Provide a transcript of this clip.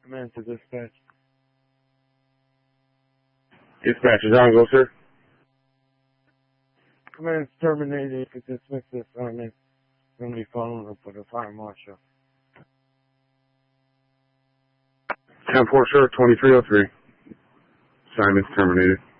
Command to dispatch. Dispatch is on, go, sir. Command's terminated. You can dismiss this assignment. Somebody following up with a fire marshal. 10-4, sir, 2303. Assignment's terminated.